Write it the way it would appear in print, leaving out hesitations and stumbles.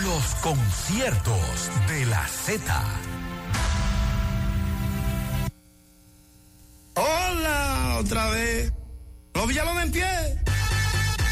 Los conciertos de la Z. Hola, otra vez. Los Villalobos en pie.